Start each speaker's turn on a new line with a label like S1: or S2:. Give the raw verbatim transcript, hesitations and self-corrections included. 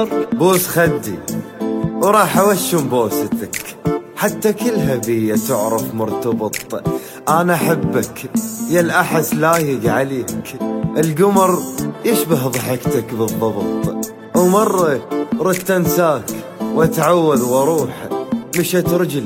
S1: بوس خدي وراح اوشم بوستك، حتى كل هبية تعرف مرتبط. انا احبك يا الاحس لايق عليك، القمر يشبه ضحكتك بالضبط. ومرة ردت انساك واتعوذ واروح، مشت رجلي